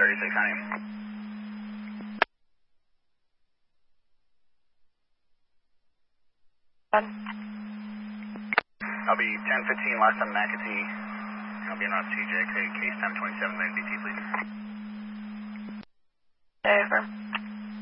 36, honey. I'll be 10:15 last on McAtee. I'll be in route TJ, case time 27, BT, please. Over.